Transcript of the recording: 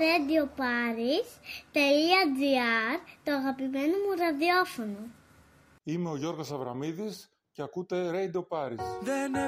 radioparis.gr, το αγαπημένο μου ραδιόφωνο. Είμαι ο Γιώργος Αβραμίδης και ακούτε Radio Paris.